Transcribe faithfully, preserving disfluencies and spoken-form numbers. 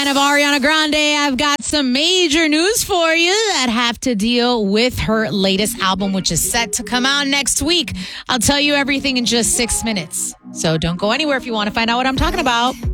of Ariana Grande, I've got some major news for you that have to deal with her latest album, which is set to come out next week. I'll tell you everything in just six minutes. So don't go anywhere if you want to find out what I'm talking about.